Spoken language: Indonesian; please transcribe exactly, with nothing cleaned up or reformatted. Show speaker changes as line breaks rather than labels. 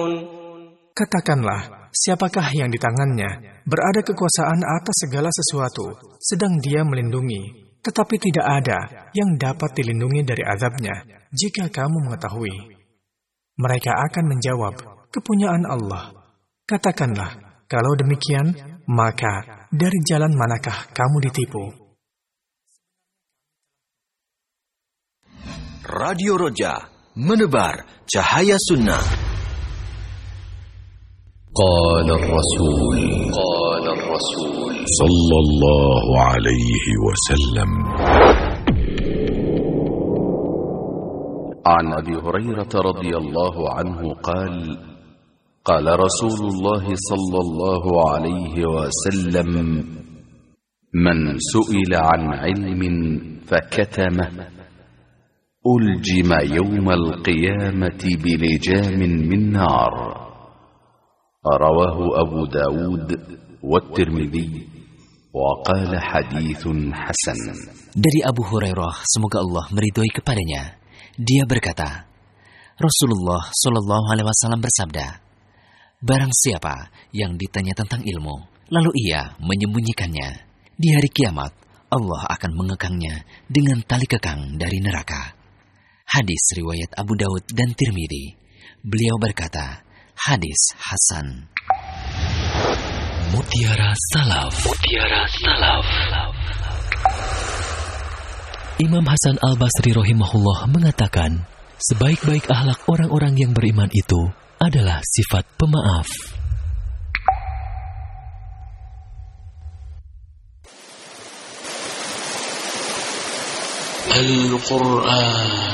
Katakanlah, siapakah yang di tangannya berada kekuasaan atas segala sesuatu, sedang dia melindungi, tetapi tidak ada yang dapat dilindungi dari azabnya, jika kamu mengetahui. Mereka akan menjawab, kepunyaan Allah. Katakanlah, kalau demikian, maka dari jalan manakah kamu ditipu?
Radio Roja, menebar cahaya sunnah.
قال الرسول قال الرسول
صلى الله عليه وسلم
عن أبي هريرة رضي الله عنه قال قال رسول الله صلى الله عليه وسلم من سئل عن علم فكتمه ألجم يوم القيامة بلجام من نار. رواه أبو داود والترمذي وقال حديث حسن.
Dari Abu Hurairah, semoga Allah meridhoi kepadanya, dia berkata, Rasulullah Shallallahu Alaihi Wasallam bersabda, barang siapa yang ditanya tentang ilmu, lalu ia menyembunyikannya, di hari kiamat Allah akan mengekangnya dengan tali kekang dari neraka. Hadis riwayat Abu Daud dan Tirmidzi. Beliau berkata, hadis hasan.
Mutiara Salaf. Mutiara Salaf. Imam Hasan Al-Basri rahimahullah mengatakan, sebaik-baik akhlak orang-orang yang beriman itu adalah sifat pemaaf.
Al-Quran